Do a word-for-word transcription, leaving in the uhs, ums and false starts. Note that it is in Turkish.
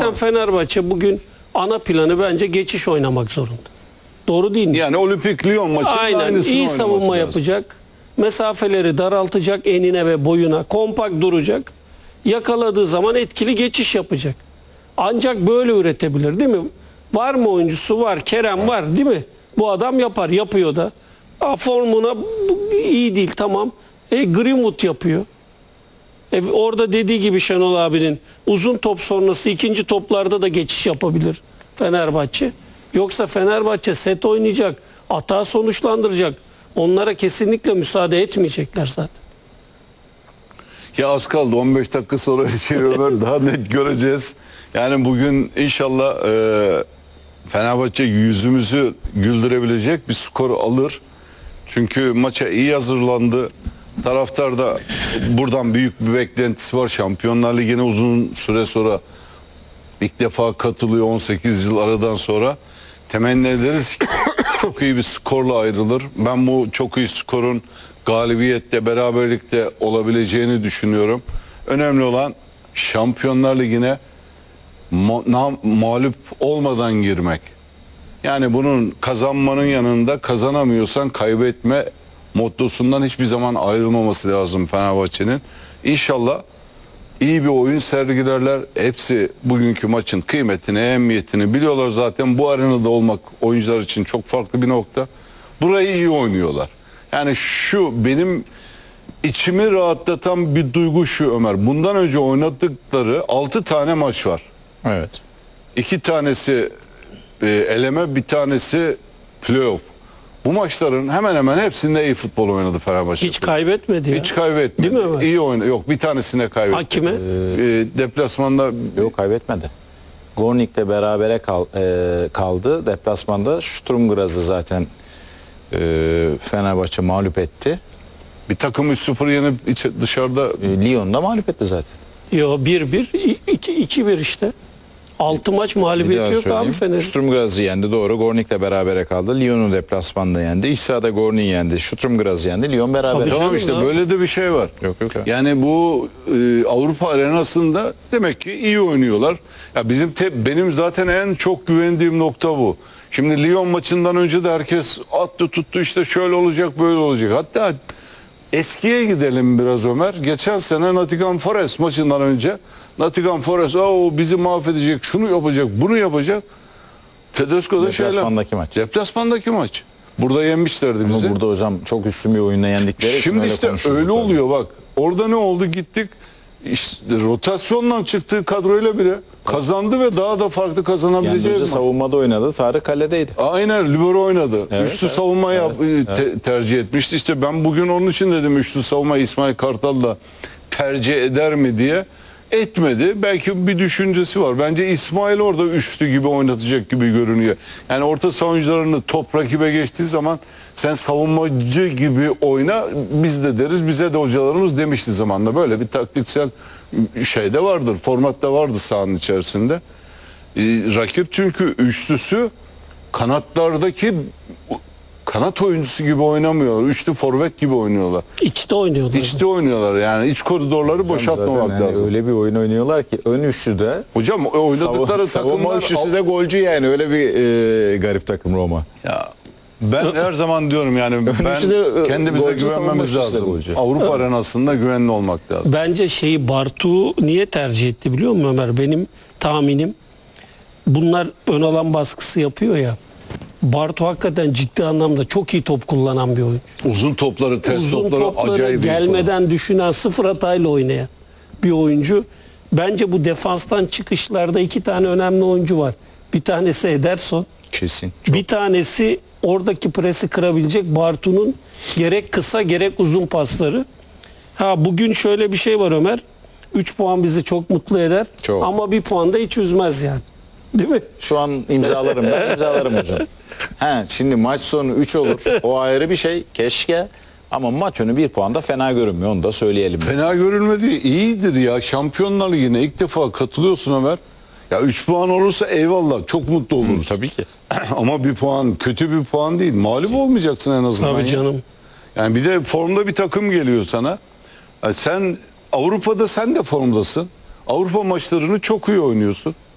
yüzden Fenerbahçe bugün ana planı bence geçiş oynamak zorunda. Doğru değil mi? Yani Olimpik Lyon maçının Aynen. aynısını İyi oynaması savunma lazım. yapacak. Mesafeleri daraltacak enine ve boyuna. Kompakt duracak. Yakaladığı zaman etkili geçiş yapacak. Ancak böyle üretebilir değil mi? Var mı oyuncusu? Var. Kerem var değil mi? Bu adam yapar. Yapıyor da. A, formuna iyi değil tamam. E, Greenwood yapıyor. E, orada dediği gibi Şenol abinin uzun top sonrası ikinci toplarda da geçiş yapabilir Fenerbahçe. Yoksa Fenerbahçe set oynayacak, hata sonuçlandıracak. Onlara kesinlikle müsaade etmeyecekler zaten. Ya az kaldı, on beş dakika sonra şey Ömer daha net göreceğiz. Yani bugün inşallah e, Fenerbahçe yüzümüzü güldürebilecek bir skor alır. Çünkü maça iyi hazırlandı. Taraftar da buradan büyük bir beklentisi var. Şampiyonlar Ligi'ne uzun süre sonra ilk defa katılıyor, on sekiz yıl aradan sonra. Temenni ederiz ki çok iyi bir skorla ayrılır. Ben bu çok iyi skorun galibiyette, beraberlikte olabileceğini düşünüyorum. Önemli olan Şampiyonlar Ligi'ne ma- mağlup olmadan girmek. Yani bunun kazanmanın yanında kazanamıyorsan kaybetme mottosundan hiçbir zaman ayrılmaması lazım Fenerbahçe'nin. İnşallah iyi bir oyun sergilerler. Hepsi bugünkü maçın kıymetini, ehemmiyetini biliyorlar zaten. Bu arenada olmak oyuncular için çok farklı bir nokta. Burayı iyi oynuyorlar. Yani şu benim içimi rahatlatan bir duygu şu Ömer. Bundan önce oynadıkları altı tane maç var. Evet. İki tanesi e, eleme, bir tanesi playoff. Bu maçların hemen hemen hepsinde iyi futbol oynadı Fenerbahçe. Hiç kaybetmedi ya. Hiç kaybetmedi. Değil mi Ömer? İyi oynadı. Yok, bir tanesine kaybetti. Hakime? Ee, deplasmanda Yok, kaybetmedi. Gornik'le berabere kal, e, kaldı. Deplasmanda Sturm Graz'ı zaten e, Fenerbahçe mağlup etti. bir takım üç sıfır yenip içe, dışarıda E, Lyon'da mağlup etti zaten. Yo bir bir, iki bir işte. altı maç Bir mağlubiyeti daha yok abi söyleyeyim. Fener'in. Sturm Graz'ı yendi, doğru. Gornik'le berabere kaldı. Lyon'u deplasmanda yendi. İç sahada Gornik'i yendi. Sturm Graz'ı yendi. Lyon beraber. Tabii. tamam canım işte ya. böyle de bir şey var. Yok yok. abi. Yani bu e, Avrupa arenasında demek ki iyi oynuyorlar. Ya bizim te, benim zaten en çok güvendiğim nokta bu. Şimdi Lyon maçından önce de herkes attı tuttu, işte şöyle olacak böyle olacak. Hatta eskiye gidelim biraz Ömer. Geçen sene Nottingham Forest maçından önce Nottingham Forest o bizi mahvedecek, şunu yapacak, bunu yapacak. Tedesco'da şeyler. Deplasmandaki maç. Deplasmandaki maç. Burada yenmişlerdi bizi. Ama burada hocam çok üstün bir oyunla yendikleri için Şimdi öyle işte konuşuldu öyle tabii. oluyor bak. Orada ne oldu? Gittik. İşte rotasyonla çıktığı kadroyla bile kazandı ve daha da farklı Yani kazanabileceğiz. Düzce savunmada oynadı. Tarık kaledeydi. Aynen, libero oynadı. Evet, üçlü evet, savunma yap, evet, te- tercih etmişti. İşte ben bugün onun için dedim üçlü savunma İsmail Kartal da tercih eder mi diye. Etmedi. Belki bir düşüncesi var. Bence İsmail orada üçlü gibi oynatacak gibi görünüyor. Yani orta savunucularını top rakibe geçtiği zaman sen savunmacı gibi oyna, biz de deriz, bize de hocalarımız demişti zamanla. Böyle bir taktiksel şey de vardır, format da vardı sahanın içerisinde. Ee, rakip çünkü üçlüsü kanatlardaki kanat oyuncusu gibi oynamıyorlar. Üçlü forvet gibi oynuyorlar. İçte oynuyorlar. İçte oynuyorlar yani. İç koridorları boşaltmamak Zaten yani lazım. öyle bir oyun oynuyorlar ki ön üçlü de Hocam oynadıkları savunma takımlar... üçlüsü de golcü yani. Öyle bir e, garip takım Roma. Ya ben her zaman diyorum yani ben üçlü de, e, kendimize golcü, savunma güvenmemiz üçlüsü de lazım. golcü. Avrupa arenasında güvenli olmak lazım. Bence şeyi Bartu'yu niye tercih etti biliyor musun Ömer? Benim tahminim bunlar ön alan baskısı yapıyor ya. Bartu hakikaten ciddi anlamda çok iyi top kullanan bir oyuncu. Uzun topları, ters Uzun topları, topları acayip iyi gelmeden düşünen, sıfır hatayla oynayan bir oyuncu. Bence bu defanstan çıkışlarda iki tane önemli oyuncu var. Bir tanesi Ederson, Kesin. bir tanesi oradaki presi kırabilecek Bartu'nun gerek kısa gerek uzun pasları. Ha bugün şöyle bir şey var Ömer. üç puan bizi çok mutlu eder. Çok. Ama bir puan da hiç üzmez yani. Değil mi? Şu an imzalarım ben imzalarım hocam. He, şimdi maç sonu üç olur. O ayrı bir şey. Keşke. Ama maç önü bir puan da fena görünmüyor. Onu da söyleyelim. Fena görülmedi. İyidir ya. Şampiyonlar Ligi'ne ilk defa katılıyorsun Ömer. Ya üç puan olursa eyvallah. Çok mutlu oluruz. Tabii ki. Ama bir puan kötü bir puan değil. Mağlup olmayacaksın en azından. Tabii ya. canım. Yani bir de bir de formda bir takım geliyor sana. Yani sen Avrupa'da sen de formdasın. Avrupa maçlarını çok iyi oynuyorsun.